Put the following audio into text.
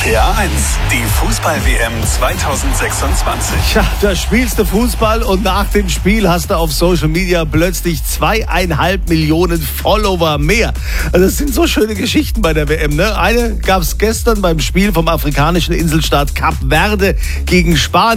RPA 1, die Fußball-WM 2026. Tja, da spielst du Fußball und nach dem Spiel hast du auf Social Media plötzlich 2,5 Millionen Follower mehr. Also das sind so schöne Geschichten bei der WM, ne? Eine gab es gestern beim Spiel vom afrikanischen Inselstaat Kap Verde gegen Spanien.